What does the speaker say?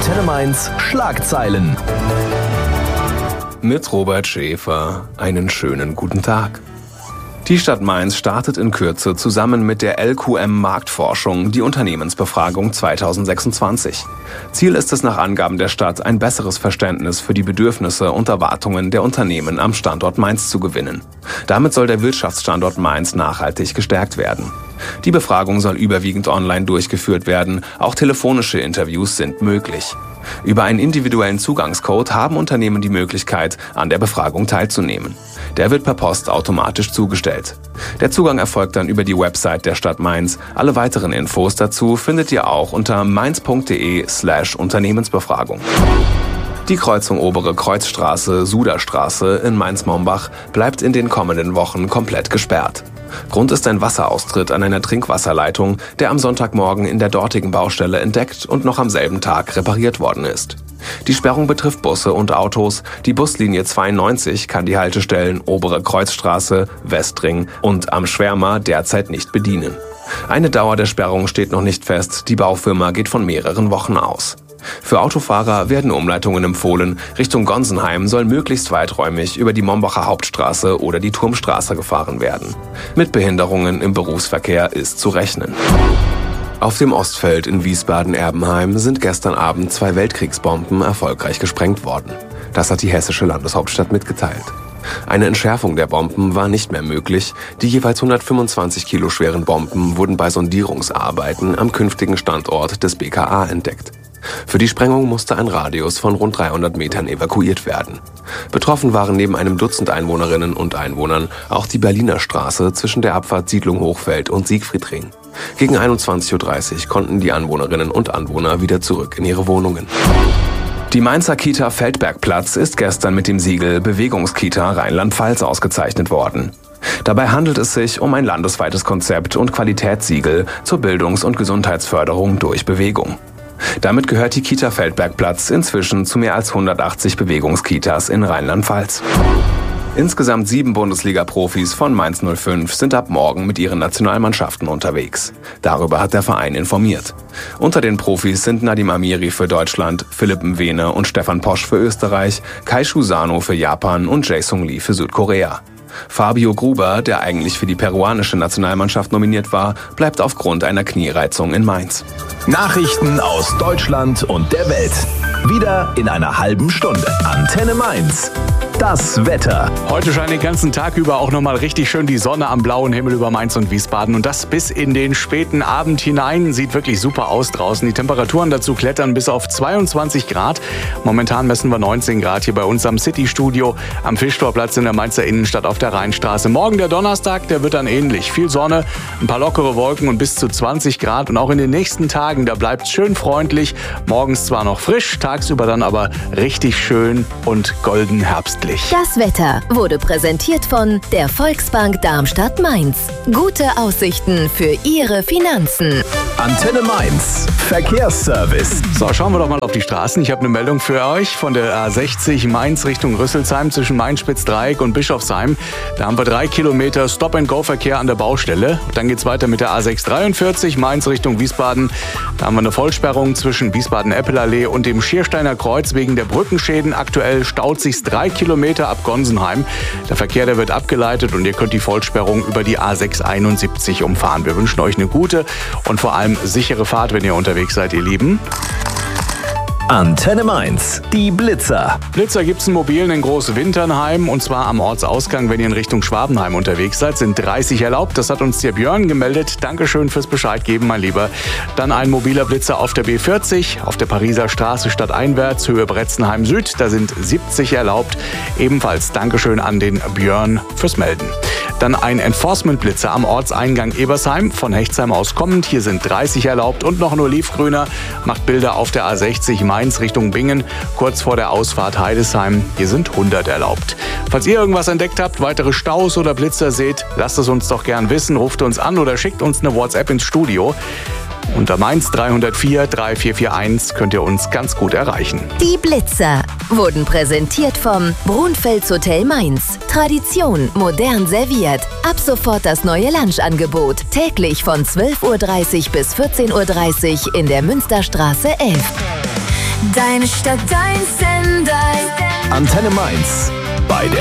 Antenne Mainz Schlagzeilen. Mit Robert Schäfer einen schönen guten Tag. Die Stadt Mainz startet in Kürze zusammen mit der LQM Marktforschung die Unternehmensbefragung 2026. Ziel ist es nach Angaben der Stadt, ein besseres Verständnis für die Bedürfnisse und Erwartungen der Unternehmen am Standort Mainz zu gewinnen. Damit soll der Wirtschaftsstandort Mainz nachhaltig gestärkt werden. Die Befragung soll überwiegend online durchgeführt werden, auch telefonische Interviews sind möglich. Über einen individuellen Zugangscode haben Unternehmen die Möglichkeit, an der Befragung teilzunehmen. Der wird per Post automatisch zugestellt. Der Zugang erfolgt dann über die Website der Stadt Mainz. Alle weiteren Infos dazu findet ihr auch unter mainz.de/Unternehmensbefragung. Die Kreuzung Obere Kreuzstraße-Suderstraße in Mainz-Mombach bleibt in den kommenden Wochen komplett gesperrt. Grund ist ein Wasseraustritt an einer Trinkwasserleitung, der am Sonntagmorgen in der dortigen Baustelle entdeckt und noch am selben Tag repariert worden ist. Die Sperrung betrifft Busse und Autos. Die Buslinie 92 kann die Haltestellen Obere Kreuzstraße, Westring und Am Schwärmer derzeit nicht bedienen. Eine Dauer der Sperrung steht noch nicht fest. Die Baufirma geht von mehreren Wochen aus. Für Autofahrer werden Umleitungen empfohlen. Richtung Gonsenheim soll möglichst weiträumig über die Mombacher Hauptstraße oder die Turmstraße gefahren werden. Mit Behinderungen im Berufsverkehr ist zu rechnen. Auf dem Ostfeld in Wiesbaden-Erbenheim sind gestern Abend 2 Weltkriegsbomben erfolgreich gesprengt worden. Das hat die hessische Landeshauptstadt mitgeteilt. Eine Entschärfung der Bomben war nicht mehr möglich. Die jeweils 125 Kilo schweren Bomben wurden bei Sondierungsarbeiten am künftigen Standort des BKA entdeckt. Für die Sprengung musste ein Radius von rund 300 Metern evakuiert werden. Betroffen waren neben einem Dutzend Einwohnerinnen und Einwohnern auch die Berliner Straße zwischen der Abfahrt Siedlung Hochfeld und Siegfriedring. Gegen 21:30 Uhr konnten die Anwohnerinnen und Anwohner wieder zurück in ihre Wohnungen. Die Mainzer Kita Feldbergplatz ist gestern mit dem Siegel Bewegungskita Rheinland-Pfalz ausgezeichnet worden. Dabei handelt es sich um ein landesweites Konzept und Qualitätssiegel zur Bildungs- und Gesundheitsförderung durch Bewegung. Damit gehört die Kita Feldbergplatz inzwischen zu mehr als 180 Bewegungskitas in Rheinland-Pfalz. Insgesamt 7 Bundesliga-Profis von Mainz 05 sind ab morgen mit ihren Nationalmannschaften unterwegs. Darüber hat der Verein informiert. Unter den Profis sind Nadim Amiri für Deutschland, Philipp Mwene und Stefan Posch für Österreich, Kai Shu-Sano für Japan und Jae-Sung Lee für Südkorea. Fabio Gruber, der eigentlich für die peruanische Nationalmannschaft nominiert war, bleibt aufgrund einer Kniereizung in Mainz. Nachrichten aus Deutschland und der Welt. Wieder in einer halben Stunde. Antenne Mainz. Das Wetter. Heute scheint den ganzen Tag über auch nochmal richtig schön die Sonne am blauen Himmel über Mainz und Wiesbaden. Und das bis in den späten Abend hinein. Sieht wirklich super aus draußen. Die Temperaturen dazu klettern bis auf 22 Grad. Momentan messen wir 19 Grad hier bei uns am City-Studio am Fischtorplatz in der Mainzer Innenstadt auf der Rheinstraße. Morgen der Donnerstag, der wird dann ähnlich. Viel Sonne, ein paar lockere Wolken und bis zu 20 Grad. Und auch in den nächsten Tagen, da bleibt es schön freundlich. Morgens zwar noch frisch, tagsüber dann aber richtig schön und golden herbstlich. Das Wetter wurde präsentiert von der Volksbank Darmstadt-Mainz. Gute Aussichten für Ihre Finanzen. Antenne Mainz. Verkehrsservice. So, schauen wir doch mal auf die Straßen. Ich habe eine Meldung für euch von der A60 Mainz Richtung Rüsselsheim zwischen Mainz-Spitzdreieck und Bischofsheim. Da haben wir 3 Kilometer Stop-and-Go-Verkehr an der Baustelle. Dann geht es weiter mit der A643 Mainz Richtung Wiesbaden. Da haben wir eine Vollsperrung zwischen Wiesbaden-Eppelallee und dem Schiersteiner Kreuz wegen der Brückenschäden. Aktuell staut sich 3 Kilometer ab Gonsenheim. Der Verkehr, der wird abgeleitet und ihr könnt die Vollsperrung über die A671 umfahren. Wir wünschen euch eine gute und vor allem sichere Fahrt, wenn ihr unterwegs seid, ihr Lieben. Antenne Mainz. Die Blitzer. Blitzer gibt's in Mobilen in Großwinternheim und zwar am Ortsausgang, wenn ihr in Richtung Schwabenheim unterwegs seid, sind 30 erlaubt. Das hat uns der Björn gemeldet. Dankeschön fürs Bescheid geben, mein Lieber. Dann ein mobiler Blitzer auf der B40, auf der Pariser Straße stadteinwärts, Höhe Bretzenheim Süd. Da sind 70 erlaubt. Ebenfalls Dankeschön an den Björn fürs Melden. Dann ein Enforcement-Blitzer am Ortseingang Ebersheim, von Hechtsheim aus kommend. Hier sind 30 erlaubt und noch ein Olivgrüner macht Bilder auf der A60 Mainz Richtung Bingen, kurz vor der Ausfahrt Heidesheim. Hier sind 100 erlaubt. Falls ihr irgendwas entdeckt habt, weitere Staus oder Blitzer seht, lasst es uns doch gern wissen, ruft uns an oder schickt uns eine WhatsApp ins Studio. Unter Mainz 304 3441 könnt ihr uns ganz gut erreichen. Die Blitzer wurden präsentiert vom Brunfels Hotel Mainz. Tradition modern serviert. Ab sofort das neue Lunchangebot. Täglich von 12:30 Uhr bis 14:30 Uhr in der Münsterstraße 11. Deine Stadt, dein Sender. Antenne Mainz. Bei der